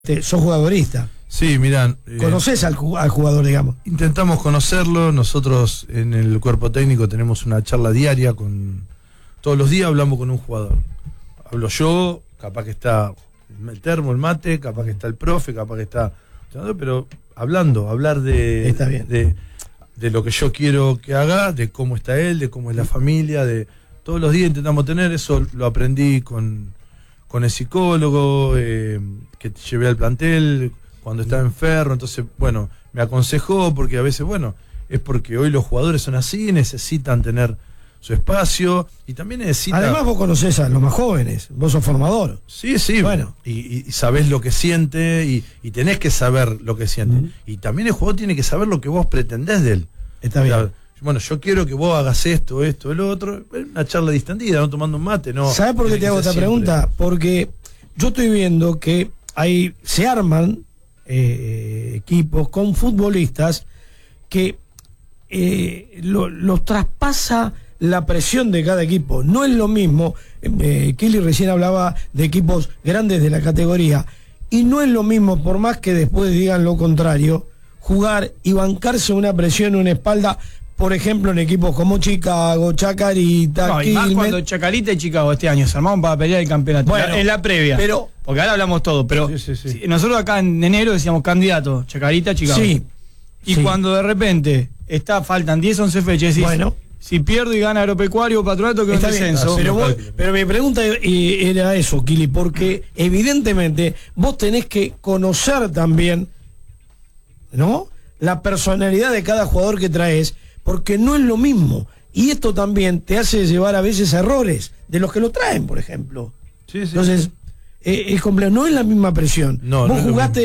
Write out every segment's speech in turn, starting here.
Sos jugadorista. Sí, mirá. ¿Conoces al jugador, digamos? Intentamos conocerlo. Nosotros en el cuerpo técnico tenemos una charla diaria todos los días hablamos con un jugador. Hablo yo, capaz que está el termo, el mate, capaz que está el profe, capaz que está... Pero hablar de lo que yo quiero que haga, de cómo está él, de cómo es la familia, de todos los días intentamos tener. Eso lo aprendí con el psicólogo que llevé al plantel cuando estaba enfermo. Entonces, bueno, me aconsejó porque a veces, es porque hoy los jugadores son así, necesitan tener su espacio y también necesitan... Además vos conocés a los más jóvenes, vos sos formador. Sí, bueno. Y sabés lo que siente y tenés que saber lo que siente. Y también el jugador tiene que saber lo que vos pretendés de él. Está bien. Bueno, yo quiero que vos hagas esto, el otro. Una charla distendida, no tomando un mate, no. ¿Sabés por qué te hago esta pregunta? Porque yo estoy viendo que se arman equipos con futbolistas que los traspasa la presión de cada equipo. No es lo mismo, Kili recién hablaba de equipos grandes de la categoría, y no es lo mismo, por más que después digan lo contrario, jugar y bancarse una presión en una espalda, por ejemplo en equipos como Chicago, Chacarita, no, y más cuando Chacarita y Chicago este año se armaron para pelear el campeonato. Bueno, en la previa. Porque ahora hablamos todo, pero sí. Nosotros acá en enero decíamos candidato, Chacarita, Chicago. Sí. Y cuando de repente faltan 10, 11 fechas, decís, si pierdo y gana Agropecuario o Patronato, que es un descenso. Pero mi pregunta era eso, Kili, porque evidentemente vos tenés que conocer también, ¿no?, la personalidad de cada jugador que traes, porque no es lo mismo. Y esto también te hace llevar a veces errores de los que lo traen, por ejemplo. Sí. Entonces, es complejo, no es la misma presión. Vos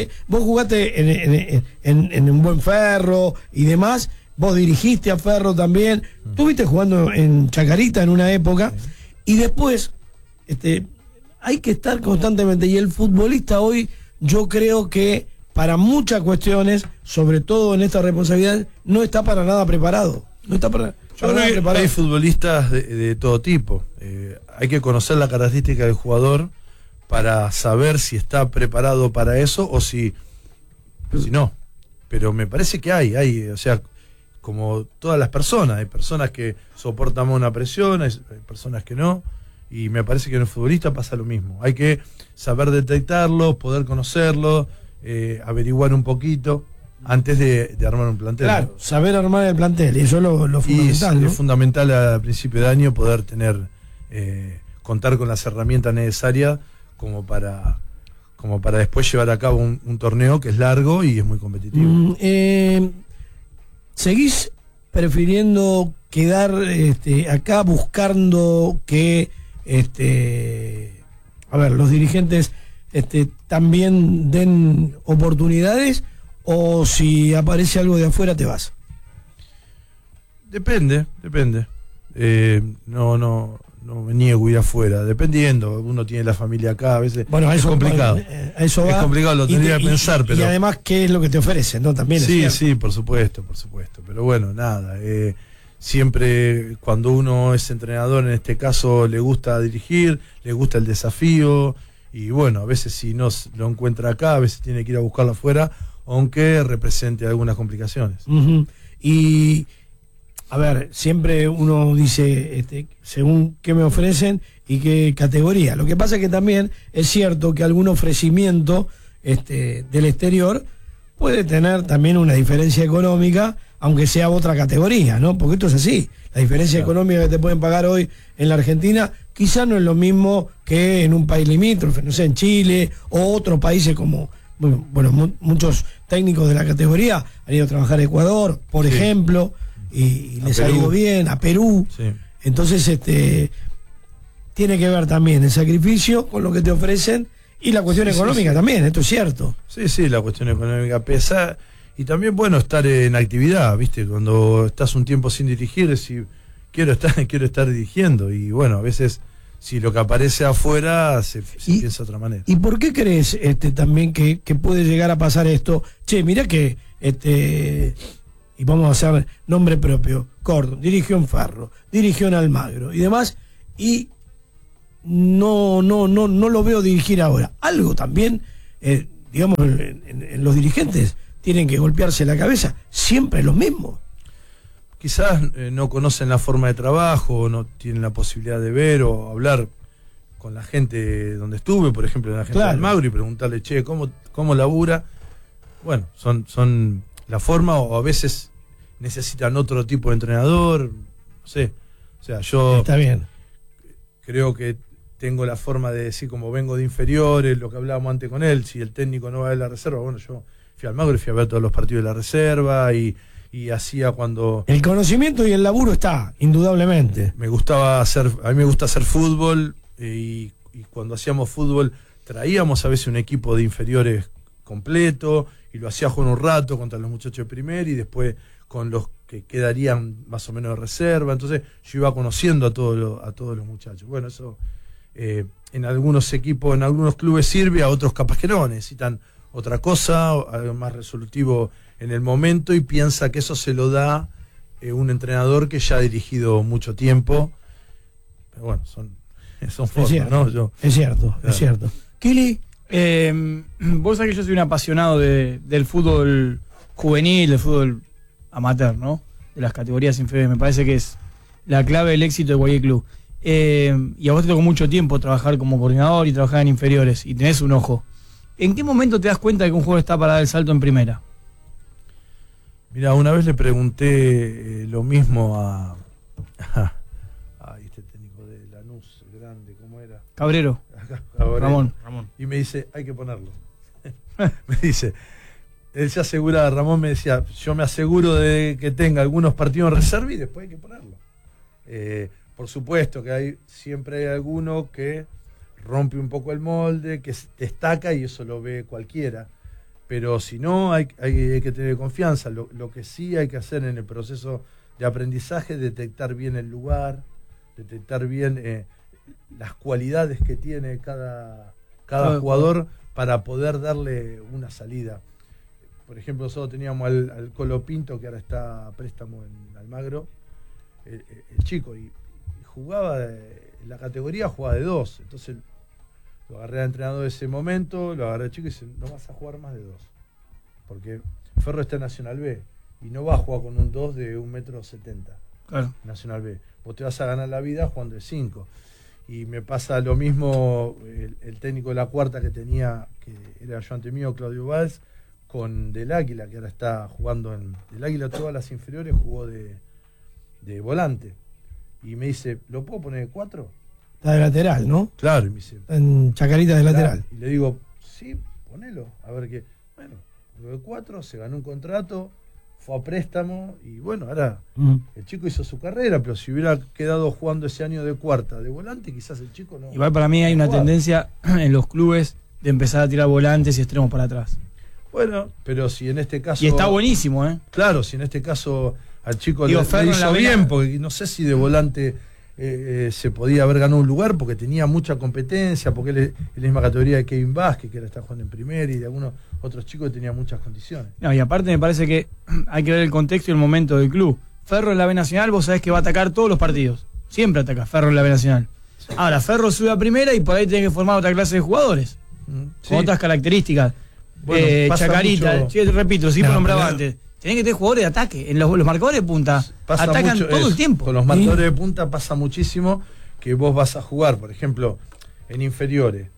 jugaste en un buen Ferro y demás. Vos dirigiste a Ferro también. Estuviste jugando en Chacarita en una época. Y después, hay que estar constantemente. Y el futbolista hoy, yo creo que para muchas cuestiones, sobre todo en esta responsabilidad, no está para nada preparado. No está para nada preparado. Hay futbolistas de todo tipo. Hay que conocer la característica del jugador para saber si está preparado para eso o si no. Pero me parece que hay, o sea, como todas las personas, hay personas que soportan más una presión, hay personas que no, y me parece que en el futbolista pasa lo mismo. Hay que saber detectarlo, poder conocerlo, averiguar un poquito antes de armar un plantel. Claro, ¿no? Saber armar el plantel, eso es lo fundamental. ¿No? Es fundamental a principio de año poder contar con las herramientas necesarias como para después llevar a cabo un torneo que es largo y es muy competitivo. ¿Seguís prefiriendo quedar acá buscando que los dirigentes también den oportunidades, o si aparece algo de afuera te vas? Depende. No me niego a ir afuera, dependiendo. Uno tiene la familia acá, a veces es complicado. Es complicado, lo tendría que pensar. Pero... Y además, ¿qué es lo que te ofrecen? ¿No? También sí, por supuesto. Pero bueno, nada. Siempre cuando uno es entrenador, en este caso, le gusta dirigir, le gusta el desafío. Y bueno, a veces si no lo encuentra acá, a veces tiene que ir a buscarlo afuera, aunque represente algunas complicaciones. Y... a ver, siempre uno dice según qué me ofrecen y qué categoría. Lo que pasa es que también es cierto que algún ofrecimiento del exterior puede tener también una diferencia económica, aunque sea otra categoría, ¿no? Porque esto es así. La diferencia económica que te pueden pagar hoy en la Argentina quizás no es lo mismo que en un país limítrofe, no sé, en Chile o otros países como... muchos técnicos de la categoría han ido a trabajar a Ecuador, por ejemplo... y les ha ido bien, a Perú. Entonces tiene que ver también el sacrificio con lo que te ofrecen y la cuestión económica también, esto es cierto. Sí, la cuestión económica pesa, y también estar en actividad, ¿viste? Cuando estás un tiempo sin dirigir, decir, quiero estar dirigiendo, y bueno, a veces si lo que aparece afuera se piensa de otra manera. ¿Y por qué crees también que puede llegar a pasar esto? Che, mirá que y vamos a hacer nombre propio, Cordon dirigió en Ferro, dirigió en Almagro y demás, y no lo veo dirigir ahora. Algo también digamos, en los dirigentes tienen que golpearse la cabeza, siempre los mismos. Quizás no conocen la forma de trabajo, no tienen la posibilidad de ver o hablar con la gente donde estuve, por ejemplo, la gente de Almagro, y preguntarle, che, ¿cómo labura? Bueno, son la forma, o a veces necesitan otro tipo de entrenador, no sé. O sea, yo está bien. Creo que tengo la forma de decir, como vengo de inferiores, lo que hablábamos antes con él, si el técnico no va a ver la reserva, bueno, yo fui al Almagro y fui a ver todos los partidos de la reserva y hacía cuando... El conocimiento y el laburo está, indudablemente. A mí me gusta hacer fútbol, y cuando hacíamos fútbol traíamos a veces un equipo de inferiores completo y lo hacía jugar un rato contra los muchachos de primer y después con los que quedarían más o menos de reserva. Entonces yo iba conociendo a todos los muchachos. Bueno, eso en algunos equipos, en algunos clubes sirve, a otros capaz que no, necesitan otra cosa, algo más resolutivo en el momento, y piensa que eso se lo da un entrenador que ya ha dirigido mucho tiempo. Pero bueno, son formas, ¿no? Es cierto, claro. Es cierto. Kili, vos sabés que yo soy un apasionado del fútbol juvenil, del fútbol amateur, ¿no? De las categorías inferiores. Me parece que es la clave del éxito de cualquier club. Y a vos te tocó mucho tiempo trabajar como coordinador y trabajar en inferiores, y tenés un ojo. ¿En qué momento te das cuenta de que un jugador está para dar el salto en primera? Mira, una vez le pregunté lo mismo a este técnico de Lanús, grande, ¿cómo era? Cabrero. Ramón. Y me dice, hay que ponerlo. Me dice, él se asegura, Ramón me decía, yo me aseguro de que tenga algunos partidos en reserva y después hay que ponerlo. Por supuesto que siempre hay alguno que rompe un poco el molde, que destaca y eso lo ve cualquiera. Pero si no, hay que tener confianza. Lo que sí hay que hacer en el proceso de aprendizaje es detectar bien el lugar, detectar bien las cualidades que tiene cada jugador para poder darle una salida. Por ejemplo, nosotros teníamos al Colo Pinto, que ahora está a préstamo en Almagro, el chico, y jugaba en la categoría, jugaba de 2. Entonces lo agarré al entrenador de ese momento, lo agarré al chico y dice, no vas a jugar más de 2. Porque Ferro está en Nacional B y no va a jugar con un 2 de 1,70 metros. Claro. Nacional B. Vos te vas a ganar la vida jugando de 5. Y me pasa lo mismo el técnico de la cuarta que tenía, que era yo ante mío, Claudio Valls, con Del Águila, que ahora está jugando en... Del Águila todas las inferiores jugó de volante. Y me dice, ¿lo puedo poner de 4? Está de lateral, ¿no? Claro, y me dice... En Chacarita de lateral. Y le digo, sí, ponelo, a ver qué... Bueno, lo de 4, se ganó un contrato, fue a préstamo, y bueno, ahora el chico hizo su carrera, pero si hubiera quedado jugando ese año de cuarta, de volante, quizás el chico no... Igual para mí hay una tendencia en los clubes de empezar a tirar volantes y extremos para atrás. Bueno, pero si en este caso... Y está buenísimo, ¿eh? Claro, si en este caso al chico le Ferro hizo bien, porque no sé si de volante se podía haber ganado un lugar, porque tenía mucha competencia, porque él es la misma categoría de Kevin Vázquez, que ahora está jugando en primera, y de algunos otros chicos que tenían muchas condiciones. No, y aparte me parece que hay que ver el contexto y el momento del club. Ferro en la B Nacional, vos sabés que va a atacar todos los partidos. Siempre ataca Ferro en la B Nacional. Sí. Ahora, Ferro sube a primera y por ahí tenés que formar otra clase de jugadores. Sí. Con otras características. Bueno, Chacarita, mucho... sí, repito, sí, nombraba antes. Tenés que tener jugadores de ataque. En los marcadores de punta atacan todo el tiempo. Con los marcadores de punta pasa muchísimo que vos vas a jugar, por ejemplo, en inferiores.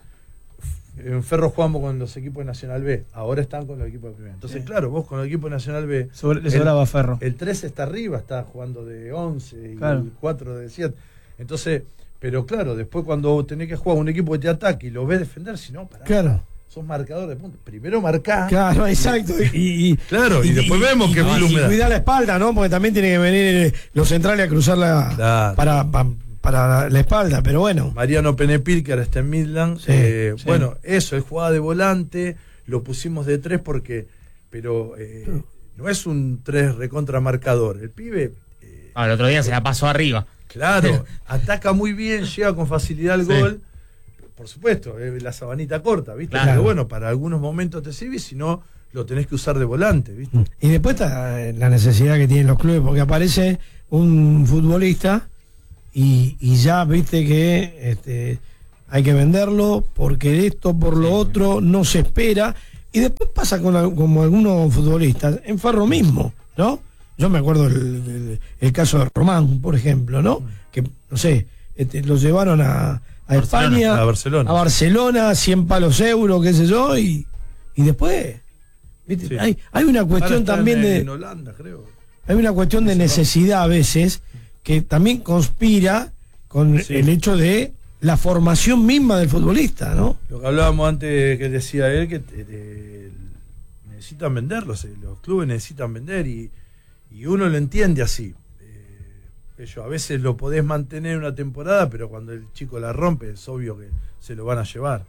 En Ferro jugamos con los equipos de Nacional B, ahora están con los equipos de primera. Entonces, claro, vos con el equipo de Nacional B... Le sobraba Ferro. El 3 está arriba, está jugando de 11 y claro. El 4 de 7. Entonces, pero claro, después cuando tenés que jugar un equipo que te ataque y lo ves defender, si no, pará. Claro. Sos marcador de punta. Primero marcá. Claro, exacto. Claro, y después vemos que cuidar la espalda, ¿no? Porque también tiene que venir los centrales a cruzarla claro. para la espalda, pero bueno. Mariano Penepil, que ahora está en Midland. Sí, sí. Bueno, eso, él jugaba de volante, lo pusimos de 3 porque. Pero no es un 3 recontra marcador. El pibe. El otro día se la pasó arriba. Claro, ataca muy bien, llega con facilidad al gol. Por supuesto, la sabanita corta, ¿viste? Claro. Pero bueno, para algunos momentos te sirve, si no, lo tenés que usar de volante, ¿viste? Y después está la necesidad que tienen los clubes, porque aparece un futbolista y ya, viste, que hay que venderlo, porque esto, por lo otro, no se espera. Y después pasa como algunos futbolistas, en Ferro mismo, ¿no? Yo me acuerdo el caso de Román, por ejemplo, ¿no? Que, no sé, lo llevaron a España, a Barcelona, 100 palos euros, qué sé yo, y después, ¿viste? Sí. Hay una cuestión también en Holanda, creo. Hay una cuestión de necesidad a veces que también conspira con el hecho de la formación misma del futbolista, ¿no? Lo que hablábamos antes, que decía él, que necesitan venderlos, los clubes necesitan vender y uno lo entiende así. Ellos a veces lo podés mantener una temporada, pero cuando el chico la rompe es obvio que se lo van a llevar.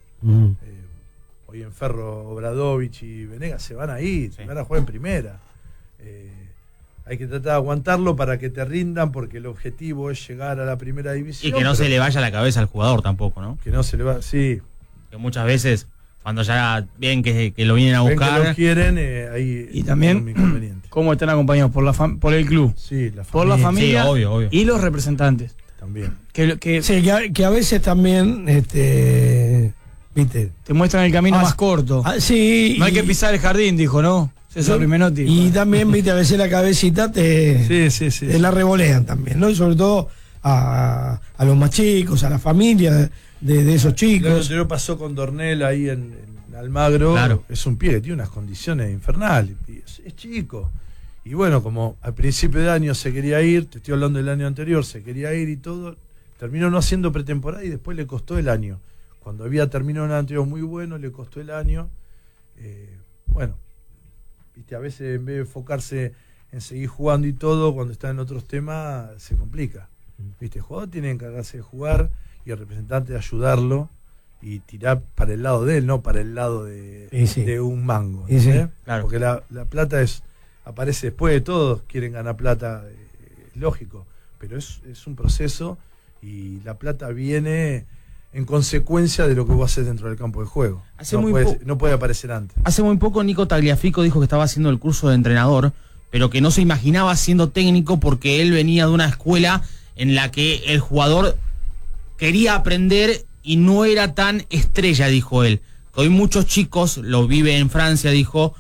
Hoy en Ferro, Obradovic y Venegas se van a ir, se van a jugar en primera. Hay que tratar de aguantarlo para que te rindan, porque el objetivo es llegar a la primera división. Y que no se le vaya la cabeza al jugador tampoco, ¿no? Que no se le va, sí. Que muchas veces, cuando ya ven que lo vienen a buscar. Ven que lo quieren, ahí y también cómo están acompañados por el club, sí, la familia. por la familia, sí, obvio. Y los representantes. También. Que a veces también, ¿viste? Te muestran el camino más corto. Sí. No hay que pisar el jardín, dijo, ¿no? César Rimenotti. Y también, viste, a veces la cabecita te la revolean también, ¿no? Y sobre todo a los más chicos, a la familia de esos chicos. Lo que pasó con Dornel ahí en Almagro, claro. Es un pie que tiene unas condiciones infernales, es chico. Y bueno, como al principio de año se quería ir, te estoy hablando del año anterior, se quería ir y todo, terminó no haciendo pretemporada y después le costó el año. Cuando había terminado un anterior muy bueno, le costó el año. Bueno, viste, a veces en vez de enfocarse en seguir jugando y todo, cuando está en otros temas, se complica. Viste, el jugador tiene que encargarse de jugar y el representante de ayudarlo y tirar para el lado de él, no para el lado de un mango. Claro. Porque la plata aparece después de todo, quieren ganar plata, lógico, pero es un proceso y la plata viene en consecuencia de lo que vos haces dentro del campo de juego. No puede aparecer antes. Hace muy poco Nico Tagliafico dijo que estaba haciendo el curso de entrenador, pero que no se imaginaba siendo técnico porque él venía de una escuela en la que el jugador quería aprender y no era tan estrella, dijo él. Que hoy muchos chicos, lo vive en Francia, dijo,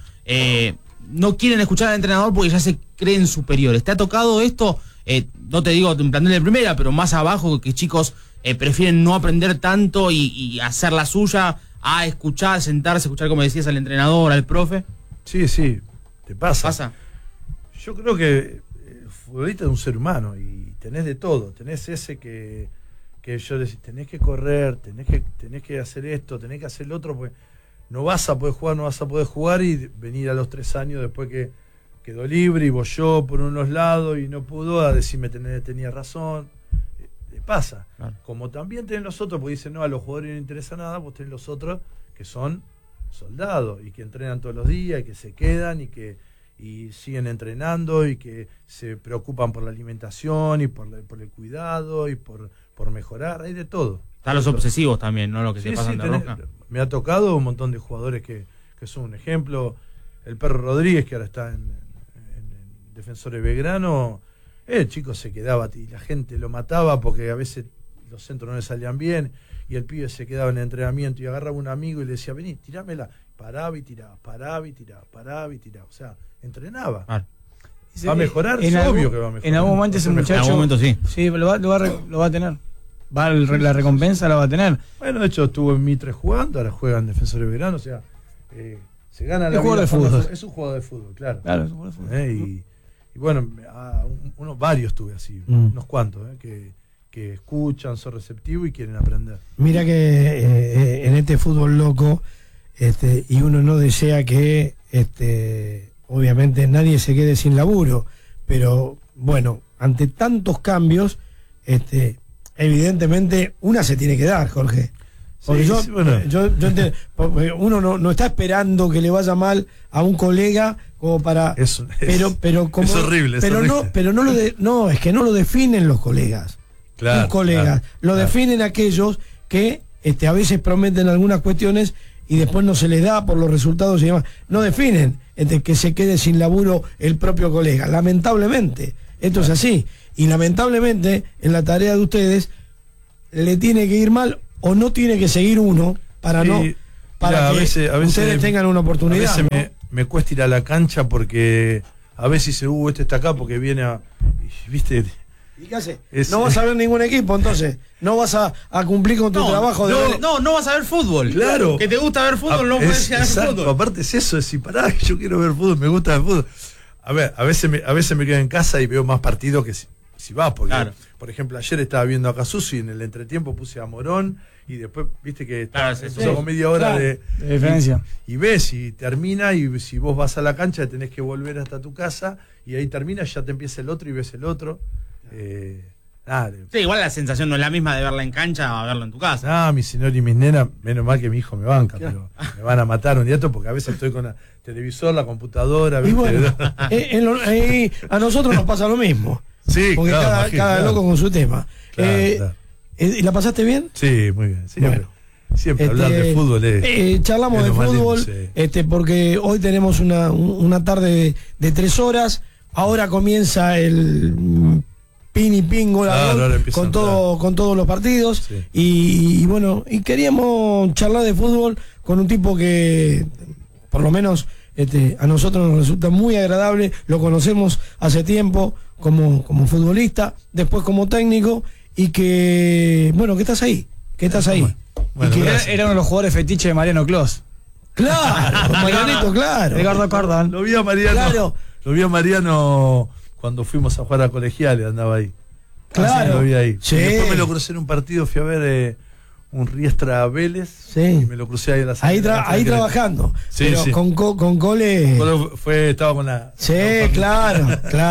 no quieren escuchar al entrenador porque ya se creen superiores. ¿Te ha tocado esto? No te digo en plantel de primera, pero más abajo, que chicos prefieren no aprender tanto y hacer la suya a escuchar, sentarse, escuchar, como decías, al entrenador, al profe. Sí, te pasa. ¿Pasa? Yo creo que el futbolista es un ser humano y tenés de todo. Tenés ese que yo decís, tenés que correr, tenés que hacer esto, tenés que hacer el otro, porque no vas a poder jugar y venir a los 3 años después que quedó libre y bolló por unos lados y no pudo a decirme tenía razón. Pasa. Claro. Como también tenés los otros, porque dicen, no, a los jugadores no les interesa nada, vos tenés los otros que son soldados y que entrenan todos los días y que se quedan y siguen entrenando y que se preocupan por la alimentación y por el cuidado y por mejorar, hay de todo. Están los obsesivos también, ¿no? Lo que se pasan de roja. Me ha tocado un montón de jugadores que son un ejemplo. El Perro Rodríguez, que ahora está en Defensores Belgrano, el chico se quedaba y la gente lo mataba porque a veces los centros no le salían bien y el pibe se quedaba en el entrenamiento y agarraba un amigo y le decía, vení, tirámela. Paraba y tiraba, paraba y tiraba, paraba y tiraba. O sea, entrenaba. Ah. ¿Va a mejorar? Es obvio que va a mejorar. En algún momento ese muchacho... En algún momento sí. Sí, lo va a tener. La recompensa la va a tener. Bueno, de hecho estuvo en Mitre jugando, ahora juega en Defensores de Verano, o sea, se gana la vida. Es un jugador de fútbol, claro. Claro, es un jugador de fútbol. Y bueno, varios tuve así, unos cuantos, que escuchan, son receptivos y quieren aprender. Mira que en este fútbol loco, y uno no desea que obviamente nadie se quede sin laburo, pero bueno, ante tantos cambios, evidentemente una se tiene que dar, Jorge. Porque yo entiendo, porque uno no está esperando que le vaya mal a un colega como para pero como, es horrible, no es que no lo definen los colegas. Claro, los colegas lo definen aquellos que a veces prometen algunas cuestiones y después no se les da por los resultados y demás. No definen que se quede sin laburo el propio colega. Lamentablemente, esto es así. Y lamentablemente, en la tarea de ustedes, le tiene que ir mal o no tiene que seguir uno para no... para Mirá, que ustedes tengan una oportunidad. A veces ¿no? me cuesta ir a la cancha porque a veces dice, este está acá porque viene a... y, ¿viste? ¿Y qué hace? No vas a ver ningún equipo, entonces. No vas a cumplir con tu trabajo de... No vas a ver fútbol. Claro. Que te gusta ver fútbol, no puedes ir a ver fútbol. Aparte es eso, es decir, pará, que yo quiero ver fútbol, me gusta el fútbol. A ver, a veces me quedo en casa y veo más partidos que si vas, porque, claro. Por ejemplo, ayer estaba viendo a Casuso y en el entretiempo puse a Morón y después, viste que empezó con media hora de diferencia. Y ves, y termina, y si vos vas a la cancha tenés que volver hasta tu casa, y ahí termina, ya te empieza el otro y ves el otro. Sí, igual la sensación no es la misma de verla en cancha a verla en tu casa. Mi señor y mis nenas, menos mal que mi hijo me banca, pero me van a matar un día porque a veces estoy con el televisor, la computadora, ¿viste? Y bueno, a nosotros nos pasa lo mismo. Sí, porque claro, cada loco con su tema. Claro. ¿Y la pasaste bien? Sí, muy bien. Siempre, Bueno. siempre hablar de fútbol es... charlamos de fútbol, porque hoy tenemos una tarde de 3 horas. Ahora comienza el pin y pin goleador con todos los partidos. Sí. Y bueno, y queríamos charlar de fútbol con un tipo que por lo menos a nosotros nos resulta muy agradable. Lo conocemos hace tiempo como futbolista, después como técnico, y que estás ahí, Bueno, y que Era uno de los jugadores fetiche de Mariano Clos. Claro, Marianito, claro. Ricardo Cardán. Lo vi a Mariano. Claro. Lo vi a Mariano cuando fuimos a jugar a Colegiales, andaba ahí. Claro. Lo vi ahí. Sí. Y después me lo crucé en un partido, fui a ver un Riestra Vélez. Sí. Y me lo crucé ahí en la salida. Ahí trabajando. Sí, pero sí. con Cole. Estaba con la... Sí, claro.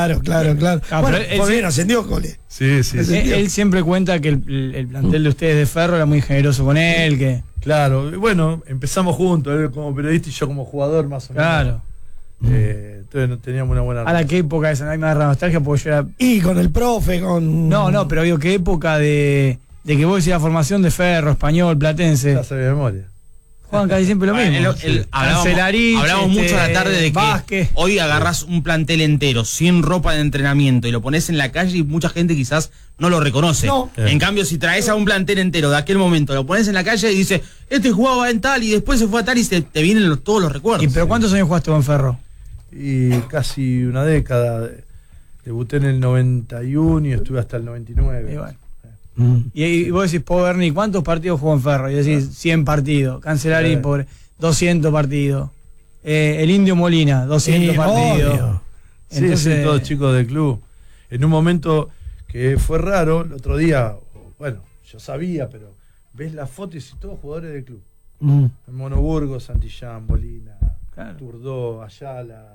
Bueno, pero bien, ascendió Cole. Sí. Él siempre cuenta que el plantel de ustedes de Ferro era muy generoso con él, que... Claro, y bueno, empezamos juntos, él como periodista y yo como jugador más o menos. Claro. Entonces teníamos una buena Ahora, ¿qué época esa? A mí me agarra nostalgia porque yo era... Y con el profe, con... No, pero digo, ¿qué época de que vos decís la formación de Ferro, Español, Platense? Ya sabía de memoria. Juegan casi siempre lo mismo. Hablamos mucho a la tarde de que Vázquez. hoy agarrás un plantel entero sin ropa de entrenamiento y lo pones en la calle y mucha gente quizás no lo reconoce. No. En cambio, si traes a un plantel entero de aquel momento, lo pones en la calle y dices, este jugaba en tal y después se fue a tal y te vienen todos los recuerdos. ¿Y pero cuántos años jugaste con Ferro? Y casi una década. Debuté en el 91 y estuve hasta el 99. Y bueno. Y vos decís, Poverni, ¿cuántos partidos jugó en Ferro? Y decís, 100 partidos. Cancelari, pobre, 200 partidos. El Indio Molina, 200 partidos. Obvio. Sí, todos chicos del club. En un momento que fue raro, el otro día, bueno, yo sabía, pero ves la foto y si todos jugadores del club. Monoburgo, Santillán, Molina, Turdó, Ayala,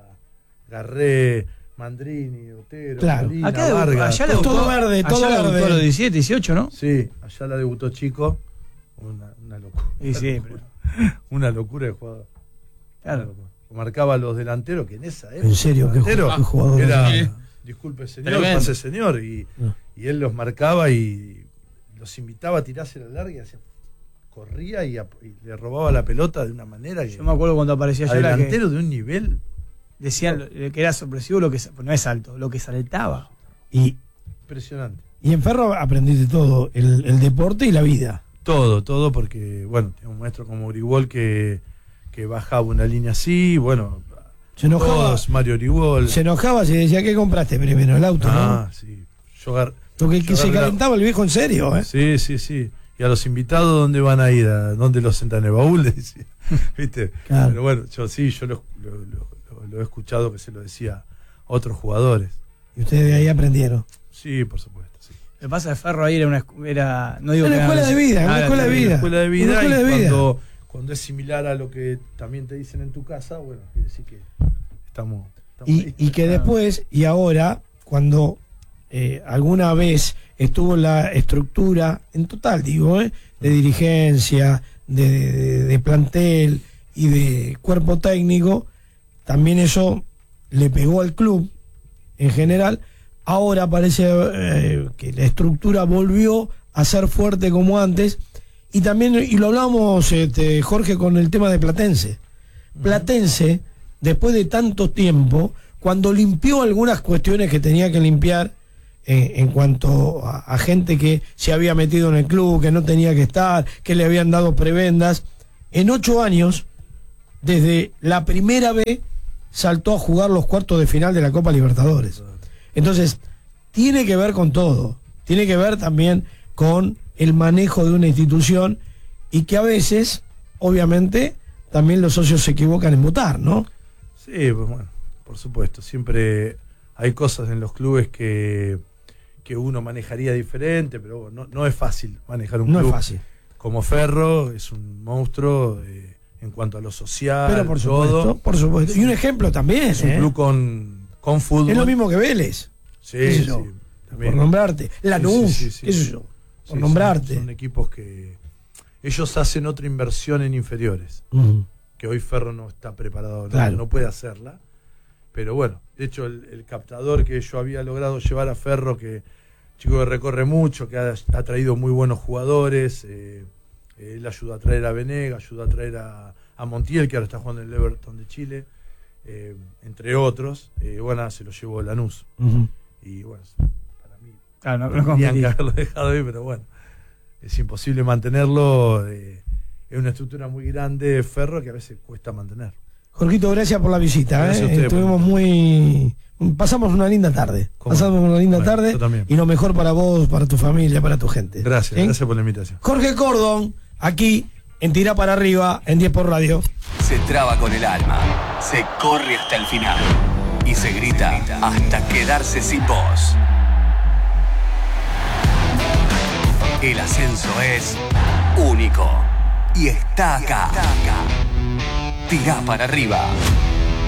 Garré, Mandrini, Otero, claro. Molina, Acá Vargas. allá todo verde, todo allá verde. debutó a los 17, 18, ¿no? Sí, Ayala debutó chico. Una locura. Y sí, Una locura de jugador. Claro. Marcaba a los delanteros que en esa época. En serio, qué jugador. Era, disculpe señor, Tremendo. pase señor. Y él los marcaba y los invitaba a tirarse la larga y hacía, corría y le robaba la pelota de una manera que. Yo me acuerdo cuando aparecía yo delantero de un nivel. decían que era sorpresivo lo que no es alto, lo que saltaba. Y Impresionante. en Ferro aprendiste todo, el deporte y la vida. Todo, porque, bueno, tenía un maestro como Origol que bajaba una línea así, bueno. Se enojaba. Todos, Mario Origol. Se enojaba si decía, ¿qué compraste primero? El auto, ¿no? Sí. Porque que se calentaba el viejo en serio, ¿eh? Sí. Y a los invitados, ¿dónde van a ir? ¿A dónde los sentan en el baúl? Le decía. ¿Viste? Claro. Pero bueno, yo lo he escuchado que se lo decía a otros jugadores. Y ustedes de ahí aprendieron. Sí, por supuesto. Sí. Lo que pasa de Ferro ahí era no digo Una que escuela de vida, una escuela de vida. Una escuela de vida. Una escuela Y de vida. cuando es similar a lo que también te dicen en tu casa, bueno, quiere decir que estamos Y ahí. que después, y ahora, cuando alguna vez estuvo la estructura, en total digo, de dirigencia, de plantel y de cuerpo técnico, también eso le pegó al club en general. Ahora parece que la estructura volvió a ser fuerte como antes. Y también, y lo hablamos, Jorge, con el tema de Platense. Platense, después de tanto tiempo, cuando limpió algunas cuestiones que tenía que limpiar, en cuanto a gente que se había metido en el club, que no tenía que estar, que le habían dado prebendas, en 8 años, desde la primera B, saltó a jugar los cuartos de final de la Copa Libertadores. Entonces, tiene que ver con todo. Tiene que ver también con el manejo de una institución y que a veces, obviamente, también los socios se equivocan en votar, ¿no? Sí, pues bueno, por supuesto. Siempre hay cosas en los clubes que uno manejaría diferente, pero no es fácil manejar un club. No es fácil. Como Ferro, es un monstruo en cuanto a lo social, Pero por supuesto, todo. por supuesto. Y un ejemplo también. Es un club con fútbol. Es lo mismo que Vélez. Sí, ¿Qué sé sí. yo? También. Por nombrarte. Lanús, Sí, sí, sí, qué sé sí. yo. Por Sí, nombrarte. Son equipos que ellos hacen otra inversión en inferiores, Ujú. que hoy Ferro no está preparado, Claro. no puede hacerla. Pero bueno, de hecho el captador que yo había logrado llevar a Ferro, que chico que recorre mucho, que ha traído muy buenos jugadores, él ayudó a traer a Venega, ayudó a traer a Montiel, que ahora está jugando en el Everton de Chile, entre otros. Bueno, se lo llevó Lanús. Ujú. Y bueno, para mí Claro, no tendrían competís. que haberlo dejado ahí, pero bueno, es imposible mantenerlo. Es una estructura muy grande, Ferro, que a veces cuesta mantener. Jorgito, gracias por la visita. Gracias a ustedes, Estuvimos pasamos una linda tarde. ¿Cómo? Pasamos una linda Bueno, tarde. yo también. Y lo mejor para vos, para tu familia, para tu gente. Gracias, ¿Sí? gracias por la invitación. Jorge Cordon, aquí en Tira para Arriba, en 10 por Radio. Se traba con el alma, se corre hasta el final y se grita hasta quedarse sin voz. El ascenso es único y está acá. Tirá para arriba.